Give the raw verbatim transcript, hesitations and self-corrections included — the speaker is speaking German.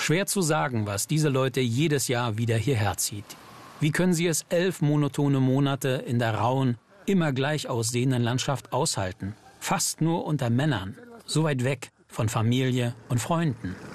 Schwer zu sagen, was diese Leute jedes Jahr wieder hierher zieht. Wie können sie es elf monotone Monate in der rauen, immer gleich aussehenden Landschaft aushalten? Fast nur unter Männern, so weit weg von Familie und Freunden.